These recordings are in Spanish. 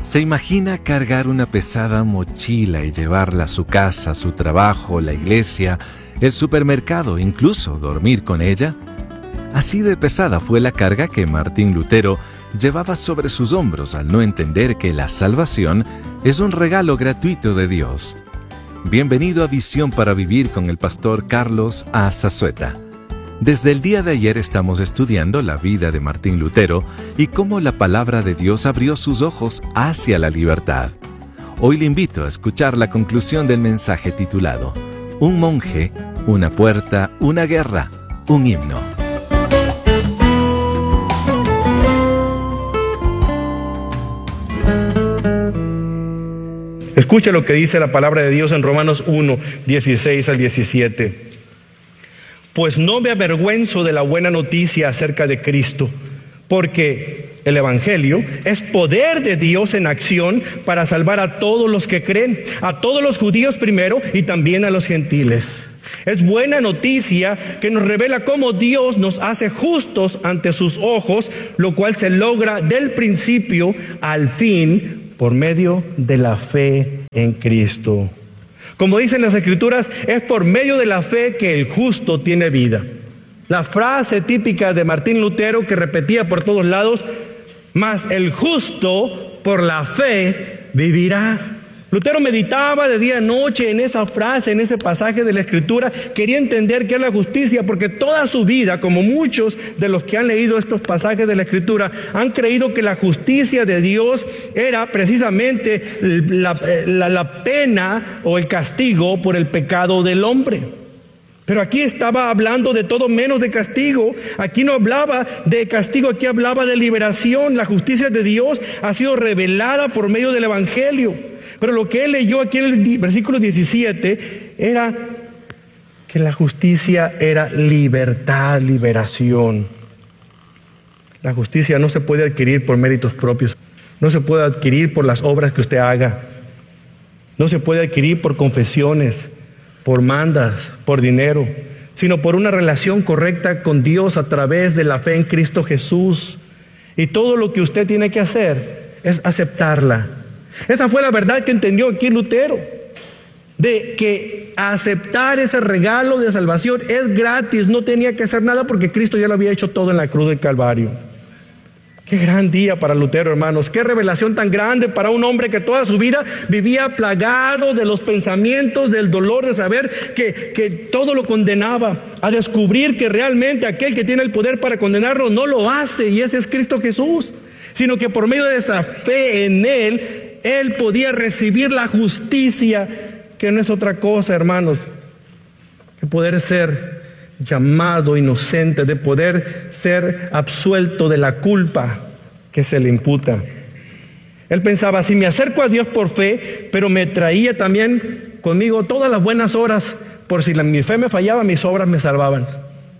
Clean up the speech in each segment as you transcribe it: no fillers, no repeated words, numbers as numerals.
¿Se imagina cargar una pesada mochila y llevarla a su casa, a su trabajo, la iglesia, el supermercado, incluso dormir con ella? Así de pesada fue la carga que Martín Lutero llevaba sobre sus hombros al no entender que la salvación es un regalo gratuito de Dios. Bienvenido a Visión para Vivir con el pastor Carlos A. Zazueta. Desde el día de ayer estamos estudiando la vida de Martín Lutero y cómo la palabra de Dios abrió sus ojos hacia la libertad. Hoy le invito a escuchar la conclusión del mensaje titulado Un monje, una puerta, una guerra, un himno. Escucha lo que dice la palabra de Dios en Romanos 1, 16 al 17. Pues no me avergüenzo de la buena noticia acerca de Cristo, porque el Evangelio es poder de Dios en acción para salvar a todos los que creen, a todos los judíos primero y también a los gentiles. Es buena noticia que nos revela cómo Dios nos hace justos ante sus ojos, lo cual se logra del principio al fin por medio de la fe en Cristo. Como dicen las Escrituras, es por medio de la fe que el justo tiene vida. La frase típica de Martín Lutero que repetía por todos lados, mas el justo por la fe vivirá. Lutero meditaba de día y noche en esa frase, en ese pasaje de la Escritura. Quería entender qué es la justicia, porque toda su vida, como muchos de los que han leído estos pasajes de la Escritura, han creído que la justicia de Dios era precisamente la pena o el castigo por el pecado del hombre. Pero aquí estaba hablando de todo menos de castigo. Aquí no hablaba de castigo, aquí hablaba de liberación. La justicia de Dios ha sido revelada por medio del Evangelio. Pero lo que él leyó aquí en el versículo 17 era que la justicia era libertad, liberación. La justicia no se puede adquirir por méritos propios. No se puede adquirir por las obras que usted haga. No se puede adquirir por confesiones, por mandas, por dinero, sino por una relación correcta con Dios a través de la fe en Cristo Jesús. Y todo lo que usted tiene que hacer es aceptarla. Esa fue la verdad que entendió aquí Lutero, de que aceptar ese regalo de salvación es gratis, no tenía que hacer nada porque Cristo ya lo había hecho todo en la cruz del Calvario. Qué gran día para Lutero, hermanos, qué revelación tan grande para un hombre que toda su vida vivía plagado de los pensamientos, del dolor de saber que todo lo condenaba, a descubrir que realmente aquel que tiene el poder para condenarlo no lo hace, y ese es Cristo Jesús, sino que por medio de esa fe en Él podía recibir la justicia, que no es otra cosa, hermanos, que poder ser llamado inocente, de poder ser absuelto de la culpa que se le imputa. Él pensaba, si me acerco a Dios por fe, pero me traía también conmigo todas las buenas obras, por si mi fe me fallaba, mis obras me salvaban.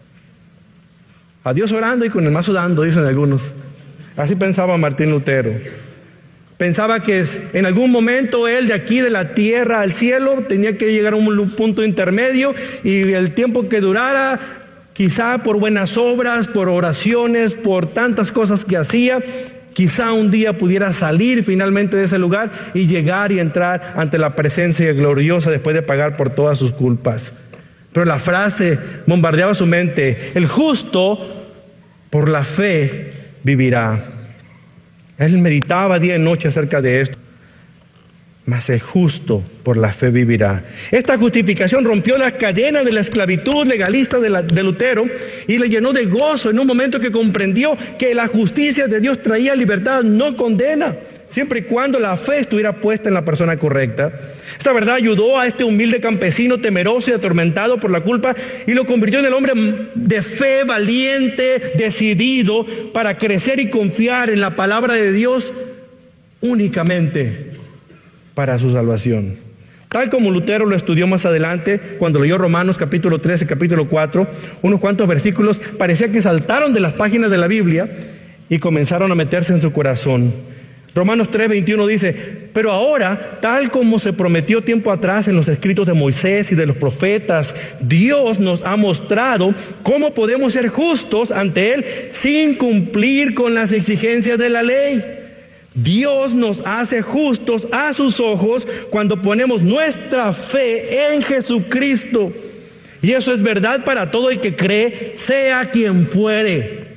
A Dios orando y con el mazo dando, dicen algunos. Así pensaba Martín Lutero. Pensaba que en algún momento él de aquí de la tierra al cielo tenía que llegar a un punto intermedio, y el tiempo que durara, quizá por buenas obras, por oraciones, por tantas cosas que hacía, quizá un día pudiera salir finalmente de ese lugar y llegar y entrar ante la presencia gloriosa después de pagar por todas sus culpas. Pero la frase bombardeaba su mente: el justo por la fe vivirá. Él meditaba día y noche acerca de esto. Mas el justo por la fe vivirá. Esta justificación rompió las cadenas de la esclavitud legalista de Lutero y le llenó de gozo en un momento que comprendió que la justicia de Dios traía libertad, no condena, siempre y cuando la fe estuviera puesta en la persona correcta. Esta verdad ayudó a este humilde campesino temeroso y atormentado por la culpa y lo convirtió en el hombre de fe valiente, decidido para crecer y confiar en la palabra de Dios únicamente para su salvación. Tal como Lutero lo estudió más adelante, cuando leyó Romanos capítulo 13, capítulo 4, unos cuantos versículos parecía que saltaron de las páginas de la Biblia y comenzaron a meterse en su corazón. Romanos 3:21 dice: pero ahora, tal como se prometió tiempo atrás en los escritos de Moisés y de los profetas, Dios nos ha mostrado cómo podemos ser justos ante Él sin cumplir con las exigencias de la ley. Dios nos hace justos a sus ojos cuando ponemos nuestra fe en Jesucristo. Y eso es verdad para todo el que cree, sea quien fuere.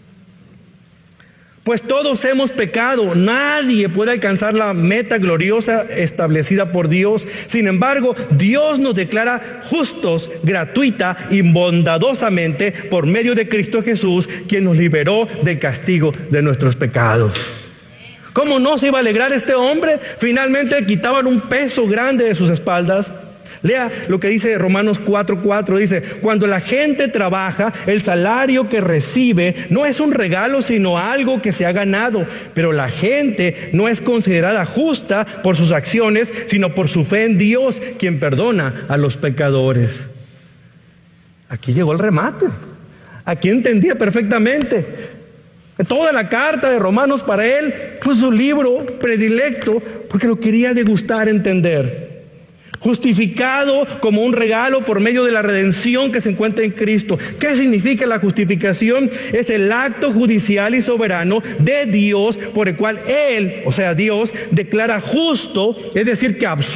Pues todos hemos pecado, nadie puede alcanzar la meta gloriosa establecida por Dios. Sin embargo, Dios nos declara justos, gratuita y bondadosamente por medio de Cristo Jesús, quien nos liberó del castigo de nuestros pecados. ¿Cómo no se iba a alegrar este hombre? Finalmente le quitaban un peso grande de sus espaldas. Lea lo que dice Romanos 4:4, dice: cuando la gente trabaja, el salario que recibe no es un regalo, sino algo que se ha ganado. Pero la gente no es considerada justa por sus acciones, sino por su fe en Dios, quien perdona a los pecadores. Aquí llegó el remate. Aquí entendía perfectamente. Toda la carta de Romanos para él fue su libro predilecto, porque lo quería degustar, entender. Justificado como un regalo por medio de la redención que se encuentra en Cristo. ¿Qué significa la justificación? Es el acto judicial y soberano de Dios por el cual Él, o sea Dios, declara justo, es decir, que absuelve